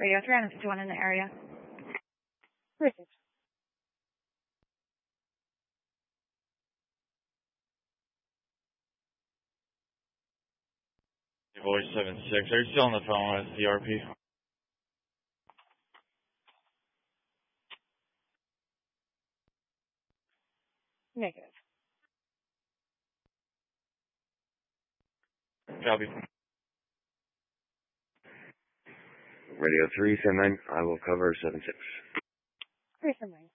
Radio 3 on 51 in the area. Perfect. Voice 76. Are you still on the phone with CRP? Negative. Copy. Radio 3, 79. I will cover 76. 379.